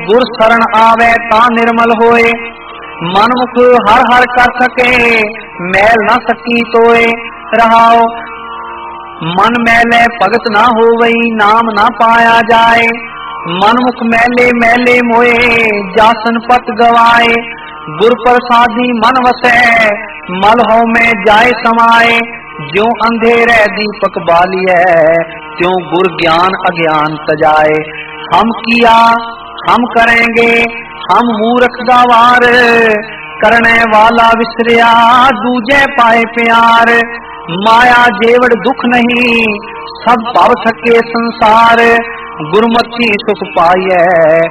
गुर शरण आवे ता निर्मल होए, मनमुख हर हर कर सके, मैल न सकी तोए। रहाओ मन मैले भगत ना होवई, नाम ना पाया जाए। मनमुख मैले मैले मोए, जासन पत गवाए। गुर प्रसादी मन वसै, मल हो में जाए समाए। ज्यों अंधेरे दीपक बालिए, त्यों गुर ज्ञान अज्ञान तजाए। हम किया हम करेंगे, हम मूर्ख गवार, करने वाला विसरिया, दूजे पाए प्यार। माया जेवड़ दुख नहीं, सब भव सके संसार। गुरमति सुख पाइए,